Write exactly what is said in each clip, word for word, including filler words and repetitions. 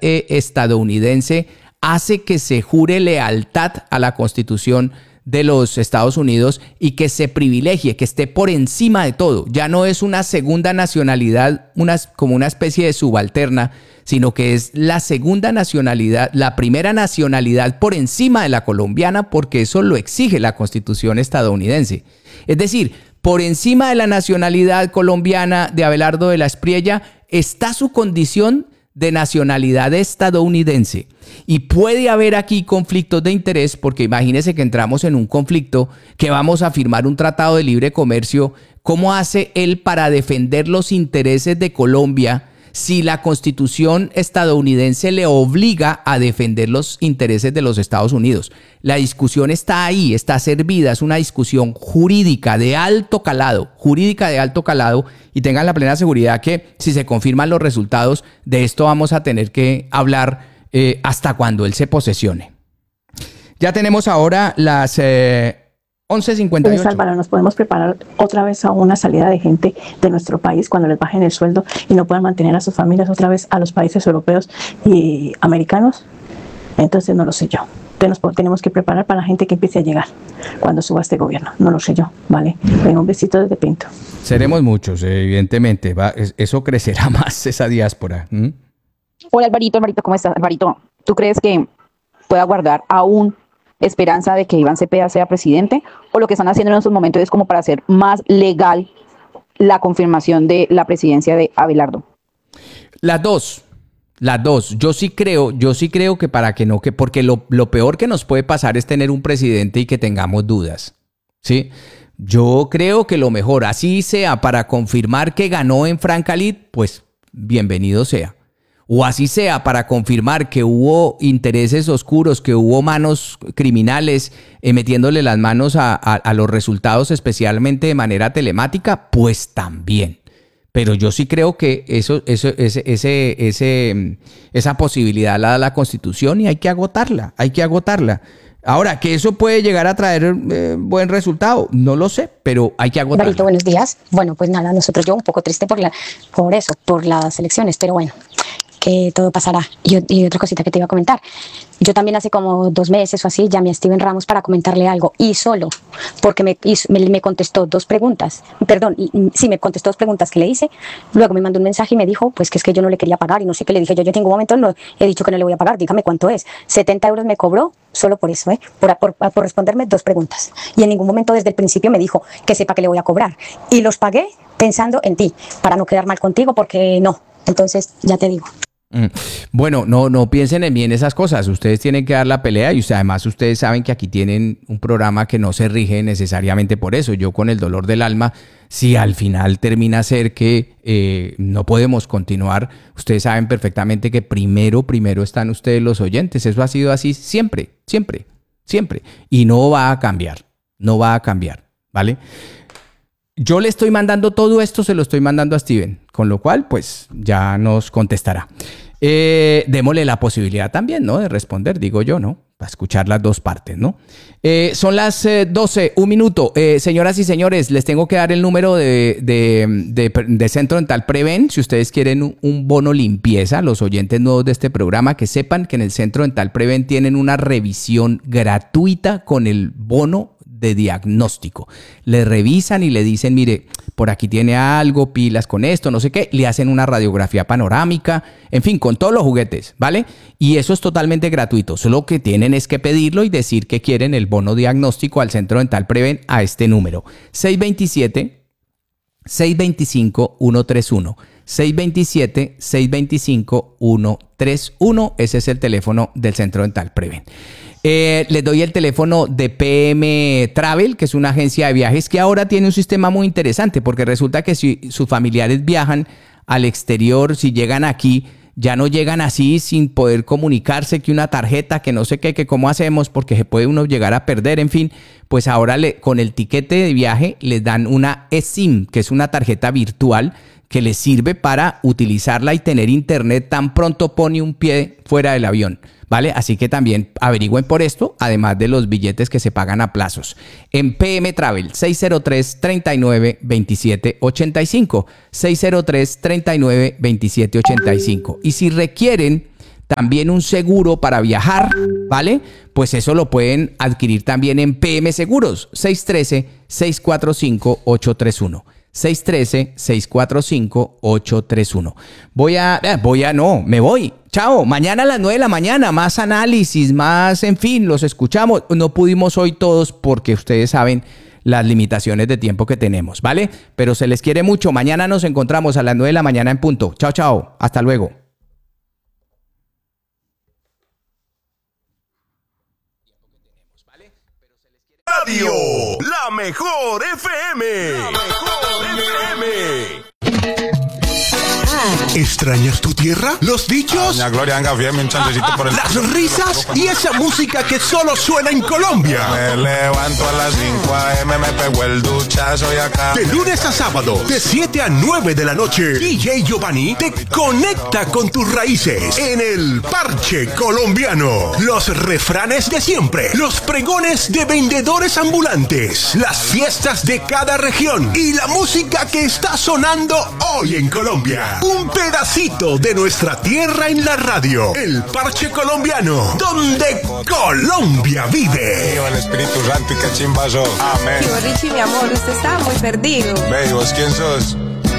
eh, estadounidense hace que se jure lealtad a la Constitución de los Estados Unidos y que se privilegie, que esté por encima de todo. Ya no es una segunda nacionalidad, una, como una especie de subalterna, sino que es la segunda nacionalidad, la primera nacionalidad por encima de la colombiana, porque eso lo exige la Constitución estadounidense. Es decir, por encima de la nacionalidad colombiana de Abelardo de la Espriella está su condición de nacionalidad estadounidense. Y puede haber aquí conflictos de interés, porque imagínense que entramos en un conflicto, que vamos a firmar un tratado de libre comercio. ¿Cómo hace él para defender los intereses de Colombia si la Constitución estadounidense le obliga a defender los intereses de los Estados Unidos? La discusión está ahí, está servida, es una discusión jurídica de alto calado, jurídica de alto calado, y tengan la plena seguridad que si se confirman los resultados de esto vamos a tener que hablar eh, hasta cuando él se posesione. Ya tenemos ahora las Eh, once cincuenta y ocho. Álvaro, nos podemos preparar otra vez a una salida de gente de nuestro país cuando les bajen el sueldo y no puedan mantener a sus familias otra vez a los países europeos y americanos. Entonces no lo sé yo. Nos tenemos que preparar para la gente que empiece a llegar cuando suba este gobierno. No lo sé yo, ¿vale? Venga, un besito desde Pinto. Seremos muchos, evidentemente. Va, eso crecerá más, esa diáspora. ¿Mm? Hola, Alvarito, Alvarito, ¿cómo estás? Alvarito, ¿tú crees que pueda guardar aún esperanza de que Iván Cepeda sea presidente, o lo que están haciendo en estos momentos es como para hacer más legal la confirmación de la presidencia de Abelardo? Las dos, las dos. Yo sí creo, yo sí creo que para que no, que porque lo, lo peor que nos puede pasar es tener un presidente y que tengamos dudas, ¿sí? Yo creo que lo mejor, así sea para confirmar que ganó en Francalit, pues bienvenido sea. O así sea para confirmar que hubo intereses oscuros, que hubo manos criminales eh, metiéndole las manos a, a, a los resultados, especialmente de manera telemática, pues también. Pero yo sí creo que eso, eso, ese, ese, ese, esa posibilidad la da la Constitución y hay que agotarla, hay que agotarla. Ahora, que eso puede llegar a traer eh, buen resultado, no lo sé, pero hay que agotarla. Barito, buenos días. Bueno, pues nada, nosotros yo un poco triste por, la, por eso, por las elecciones, pero bueno, que todo pasará. Y, y otra cosita que te iba a comentar. Yo también hace como dos meses o así llamé a Steven Ramos para comentarle algo, y solo porque me, hizo, me, me contestó dos preguntas, perdón, sí, me contestó dos preguntas que le hice, luego me mandó un mensaje y me dijo pues que es que yo no le quería pagar y no sé qué le dije. Yo, yo en ningún momento no he dicho que no le voy a pagar, dígame cuánto es. setenta euros me cobró solo por eso, ¿eh? por, por, por responderme dos preguntas, y en ningún momento desde el principio me dijo que sepa que le voy a cobrar, y los pagué pensando en ti, para no quedar mal contigo, porque no, entonces ya te digo. Bueno, no, no piensen en mí en esas cosas. Ustedes tienen que dar la pelea y usted, además ustedes saben que aquí tienen un programa que no se rige necesariamente por eso. Yo con el dolor del alma, si al final termina ser que eh, no podemos continuar, ustedes saben perfectamente que primero, primero están ustedes los oyentes. Eso ha sido así siempre, siempre, siempre. Y no va a cambiar, no va a cambiar, ¿vale? Yo le estoy mandando todo esto, se lo estoy mandando a Steven, con lo cual, pues, ya nos contestará. Eh, démosle la posibilidad también, ¿no? De responder, digo yo, ¿no? Para escuchar las dos partes, ¿no? Eh, son las eh, doce, un minuto. Eh, señoras y señores, les tengo que dar el número de, de, de, de Centro Dental Preven. Si ustedes quieren un, un bono limpieza, los oyentes nuevos de este programa, que sepan que en el Centro Dental Preven tienen una revisión gratuita con el bono de diagnóstico. Le revisan y le dicen, mire, por aquí tiene algo, pilas con esto, no sé qué, le hacen una radiografía panorámica, en fin, con todos los juguetes, ¿vale? Y eso es totalmente gratuito, solo que tienen es que pedirlo y decir que quieren el bono diagnóstico al Centro Dental Preven a este número, seis dos siete, seis dos cinco, uno tres uno, seis dos siete, seis dos cinco, uno tres uno, ese es el teléfono del Centro Dental Preven. Eh, les doy el teléfono de P M Travel, que es una agencia de viajes que ahora tiene un sistema muy interesante, porque resulta que si sus familiares viajan al exterior, si llegan aquí, ya no llegan así sin poder comunicarse, que una tarjeta, que no sé qué, que cómo hacemos, porque se puede uno llegar a perder, en fin, pues ahora le, con el tiquete de viaje les dan una eSIM, que es una tarjeta virtual que les sirve para utilizarla y tener internet tan pronto pone un pie fuera del avión, ¿vale? Así que también averigüen por esto, además de los billetes que se pagan a plazos. En P M Travel, seis cero tres, tres nueve, dos siete ocho cinco, seis cero tres, tres nueve, dos siete ocho cinco. Y si requieren también un seguro para viajar, ¿vale? Pues eso lo pueden adquirir también en P M Seguros, seis uno tres, seis cuatro cinco, ocho tres uno. seis uno tres, seis cuatro cinco, ocho tres uno. Voy a, eh, voy a, no, me voy. Chao, mañana a las nueve de la mañana, más análisis, más, en fin, los escuchamos. No pudimos hoy todos porque ustedes saben las limitaciones de tiempo que tenemos, ¿vale? Pero se les quiere mucho. Mañana nos encontramos a las nueve de la mañana en punto. Chao, chao. Hasta luego. Radio, la mejor F M. La mejor F M. ¿Extrañas tu tierra? ¿Los dichos? Doña Gloria, venga, fíjame un chancecito por el... ¿Las risas? Y esa música que solo suena en Colombia. Me levanto a las cinco a eme, me pego el duchazo y acá... De lunes a sábado, de siete a nueve de la noche, D J Giovanni te conecta con tus raíces en el Parche Colombiano. Los refranes de siempre, los pregones de vendedores ambulantes, las fiestas de cada región y la música que está sonando hoy en Colombia. Un pedacito de nuestra tierra en la radio. El Parche Colombiano, donde Colombia vive. Viva el Espíritu Santo y que chimbazo. Amén. Tío Richie, mi amor, usted está muy perdido. Ve, ¿vos quién sos?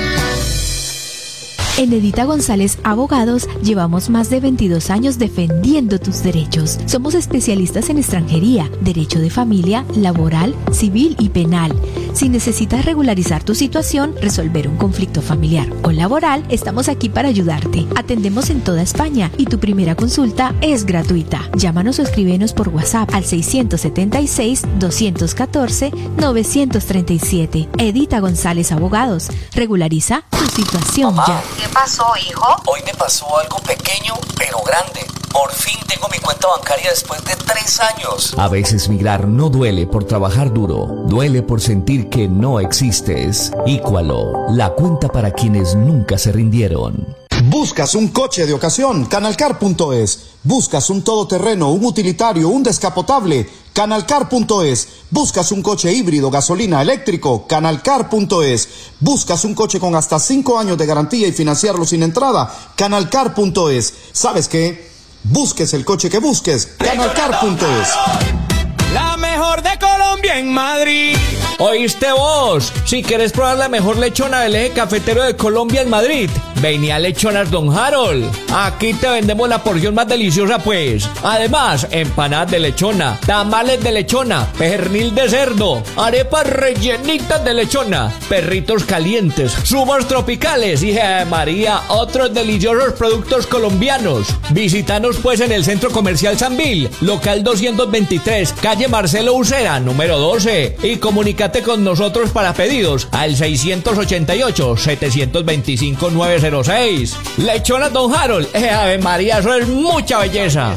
En Edita González Abogados llevamos más de veintidós años defendiendo tus derechos. Somos especialistas en extranjería, derecho de familia, laboral, civil y penal. Si necesitas regularizar tu situación, resolver un conflicto familiar o laboral, estamos aquí para ayudarte. Atendemos en toda España y tu primera consulta es gratuita. Llámanos o escríbenos por WhatsApp al seiscientos setenta y seis, doscientos catorce, novecientos treinta y siete. Edita González Abogados. Regulariza tu situación. Mamá, ya. ¿Qué pasó, hijo? Hoy me pasó algo pequeño, pero grande. Por fin tengo mi cuenta bancaria después de tres años. A veces migrar no duele por trabajar duro, duele por sentir que no existes. Íqualo, la cuenta para quienes nunca se rindieron. ¿Buscas un coche de ocasión? Canalcar punto es. ¿Buscas un todoterreno, un utilitario, un descapotable? Canalcar punto es. ¿Buscas un coche híbrido, gasolina, eléctrico? Canalcar punto es. ¿Buscas un coche con hasta cinco años de garantía y financiarlo sin entrada? Canalcar punto es. ¿Sabes qué? Busques el coche que busques. Canalcar punto es. La mejor de Colombia en Madrid. ¿Oíste vos? Si querés probar la mejor lechona del eje cafetero de Colombia en Madrid, vení a Lechonas Don Harold. Aquí te vendemos la porción más deliciosa, pues. Además, empanadas de lechona, tamales de lechona, pernil de cerdo, arepas rellenitas de lechona, perritos calientes, zumos tropicales y, eh, María, otros deliciosos productos colombianos. Visítanos, pues, en el Centro Comercial Sambil, local doscientos veintitrés, calle Marcelo Ucera, número doce, y comunícate con nosotros para pedidos al seiscientos ochenta y ocho, setecientos veinticinco, nueve cero seis. Lechonas Don Harold, eh, Ave María, eso es mucha belleza.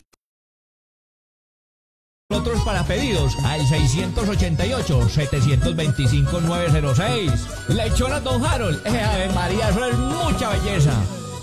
Nosotros para pedidos al seiscientos ochenta y ocho, setecientos veinticinco, nueve cero seis. Lechonas Don Harold, eh, Ave María, eso es mucha belleza.